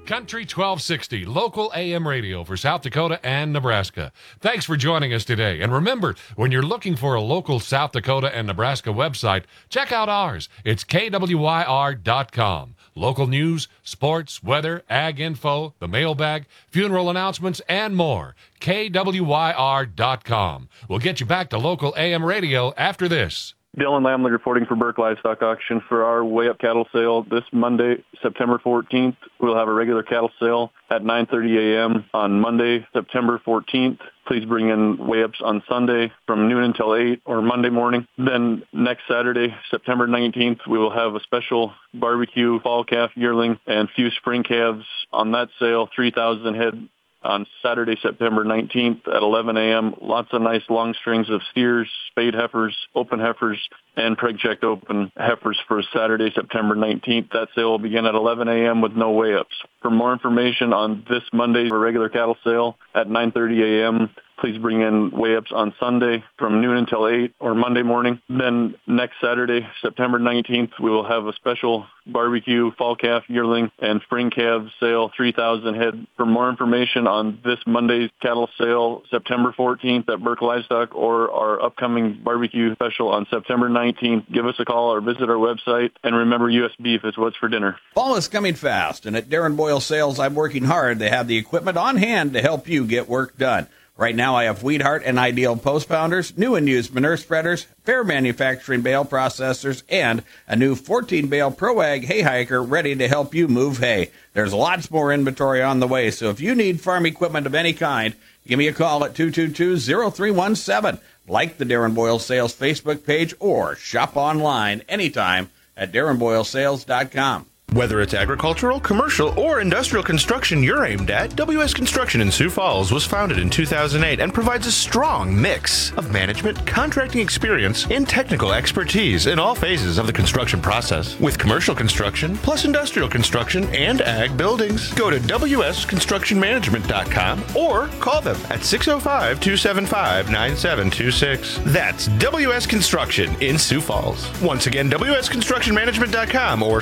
Country 1260, local AM radio for South Dakota and Nebraska. Thanks for joining us today. And remember, when you're looking for a local South Dakota and Nebraska website, check out ours. It's KWYR.com. Local news, sports, weather, ag info, the mailbag, funeral announcements, and more. KWYR.com. We'll get you back to local AM radio after this. Dylan Lamley reporting for Burke Livestock Auction for our Way Up cattle sale this Monday, September 14th. We'll have a regular cattle sale at 9:30 a.m. on Monday, September 14th. Please bring in weigh-ups on Sunday from noon until 8 or Monday morning. Then next Saturday, September 19th, we will have a special barbecue fall calf yearling and few spring calves on that sale, 3,000 head. On Saturday, September 19th at 11 a.m., lots of nice long strings of steers, spayed heifers, open heifers, and preg-checked open heifers for Saturday, September 19th. That sale will begin at 11 a.m. with no weigh-ups. For more information on this Monday's regular cattle sale at 9:30 a.m., please bring in weigh-ups on Sunday from noon until 8 or Monday morning. Then next Saturday, September 19th, we will have a special barbecue fall calf yearling and spring calves sale, 3,000 head. For more information on this Monday's cattle sale, September 14th at Burke Livestock, or our upcoming barbecue special on September 19th, give us a call or visit our website. And remember, U.S. beef is what's for dinner. Fall is coming fast, and at Darren Boyle Sales, I'm working hard. They have the equipment on hand to help you get work done. Right now, I have Weedheart and Ideal post pounders, new and used manure spreaders, Fair Manufacturing bale processors, and a new 14-bale Pro Ag hay hiker ready to help you move hay. There's lots more inventory on the way, so if you need farm equipment of any kind, give me a call at 222-0317. Like the Darren Boyle Sales Facebook page or shop online anytime at darrenboylesales.com. Whether it's agricultural, commercial, or industrial construction you're aimed at, WS Construction in Sioux Falls was founded in 2008 and provides a strong mix of management, contracting experience, and technical expertise in all phases of the construction process. With commercial construction, plus industrial construction and ag buildings. Go to wsconstructionmanagement.com or call them at 605-275-9726. That's WS Construction in Sioux Falls. Once again, wsconstructionmanagement.com or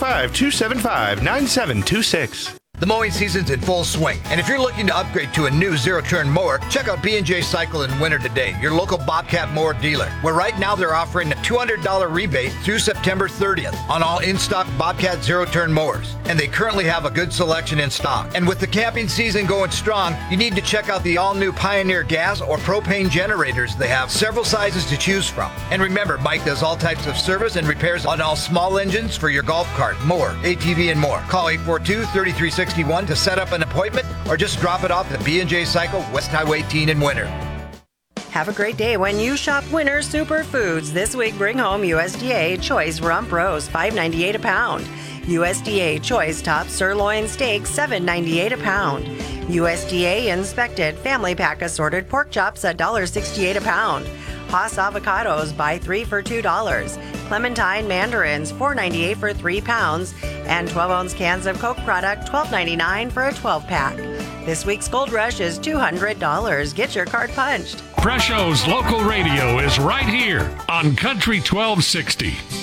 605-275-9726. The mowing season's in full swing, and if you're looking to upgrade to a new zero-turn mower, check out B&J Cycle in Winter today, your local Bobcat mower dealer, where right now they're offering a $200 rebate through September 30th on all in-stock Bobcat zero-turn mowers, and they currently have a good selection in stock. And with the camping season going strong, you need to check out the all-new Pioneer gas or propane generators. They have several sizes to choose from. And remember, Mike does all types of service and repairs on all small engines for your golf cart, mower, ATV, and more. Call 842-3361 to set up an appointment or just drop it off at B&J Cycle, West Highway 18 in Winter. Have a great day when you shop Winter Superfoods. This week, bring home USDA Choice Rump Roast, $5.98 a pound. USDA Choice Top Sirloin Steak, $7.98 a pound. USDA Inspected Family Pack Assorted Pork Chops, $1.68 a pound. Haas Avocados, buy 3 for $2. Clementine Mandarins, $4.98 for 3 pounds. And 12-ounce cans of Coke product, $12.99 for a 12-pack. This week's Gold Rush is $200. Get your card punched. Presho's local radio is right here on Country 1260.